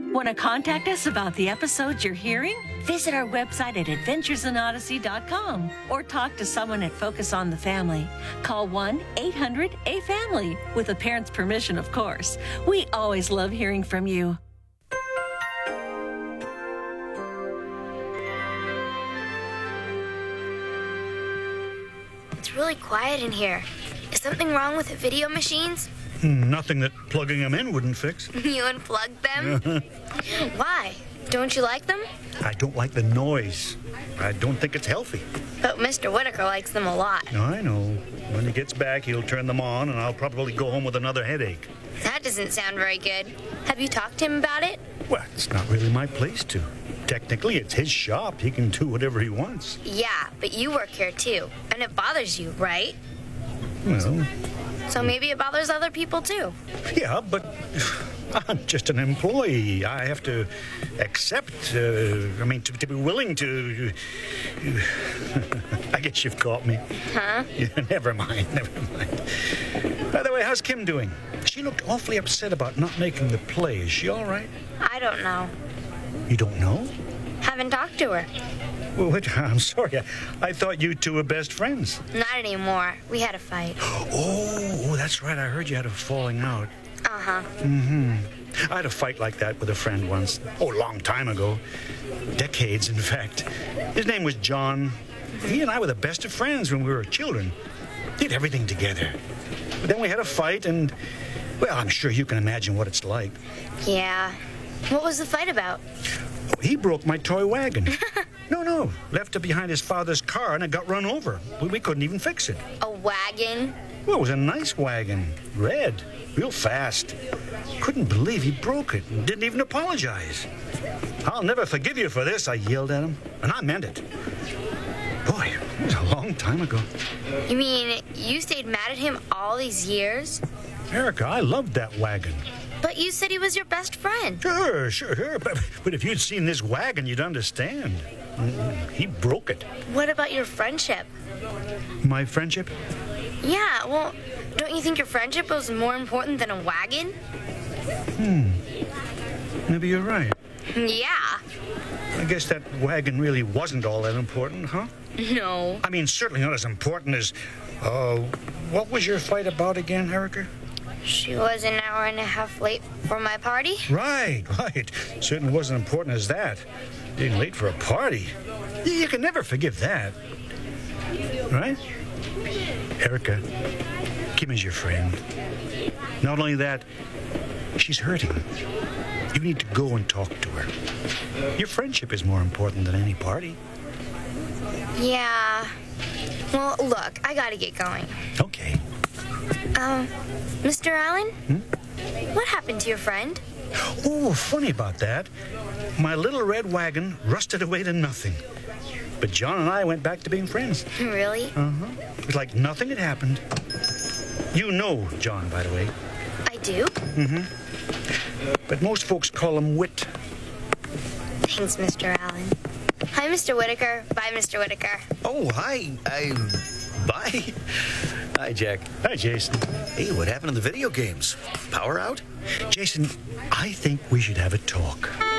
Want to contact us about the episodes you're hearing? Visit our website at adventuresinodyssey.com or talk to someone at Focus on the Family. Call 1-800-A-FAMILY, with a parent's permission, of course. We always love hearing from you. It's really quiet in here. Is something wrong with the video machines? Nothing that plugging them in wouldn't fix. You unplugged them? Why? Don't you like them? I don't like the noise. I don't think it's healthy. But Mr. Whitaker likes them a lot. I know. When he gets back, he'll turn them on, and I'll probably go home with another headache. That doesn't sound very good. Have you talked to him about it? Well, it's not really my place to. Technically, it's his shop. He can do whatever he wants. Yeah, but you work here too, and it bothers you, right? Well, So maybe it bothers other people too. yeah, but I'm just an employee. I have to accept, to be willing to... I guess you've caught me. Huh? Yeah, never mind. By the way, how's Kim doing? She looked awfully upset about not making the play. Is she all right? I don't know. You don't know? Haven't talked to her. Well, I'm sorry. I thought you two were best friends. Not anymore. We had a fight. Oh, that's right. I heard you had a falling out. Uh-huh. I had a fight like that with a friend once. Oh, a long time ago. Decades, in fact. His name was John. He and I were the best of friends when we were children. Did everything together. But then we had a fight, and, well, I'm sure you can imagine what it's like. Yeah. What was the fight about? He broke my toy wagon. No. Left it behind his father's car, and it got run over. We couldn't even fix it. A wagon? Well, it was a nice wagon. Red. Real fast. Couldn't believe he broke it and didn't even apologize. I'll never forgive you for this, I yelled at him. And I meant it. Boy, it was a long time ago. You mean you stayed mad at him all these years? Erica, I loved that wagon. But you said he was your best friend. Sure. But if you'd seen this wagon, you'd understand. He broke it. What about your friendship? My friendship? Yeah, well, don't you think your friendship was more important than a wagon? Maybe you're right. Yeah. I guess that wagon really wasn't all that important, huh? No. I mean, certainly not as important as... what was your fight about again, Erica? She was an hour and a half late for my party. Right. Certainly wasn't important as that. Being late for a party. You can never forgive that. Right? Erica, Kim is your friend. Not only that, she's hurting. You need to go and talk to her. Your friendship is more important than any party. Yeah. Well, look, I gotta get going. Okay. Mr. Allen? What happened to your friend? Oh, funny about that. My little red wagon rusted away to nothing. But John and I went back to being friends. Really? It was like nothing had happened. You know John, by the way. I do? But most folks call him Whit. Thanks, Mr. Allen. Hi, Mr. Whitaker. Bye, Mr. Whitaker. Oh, hi. Bye. Hi, Jack. Hi, Jason. Hey, what happened to the video games? Power out? Jason, I think we should have a talk.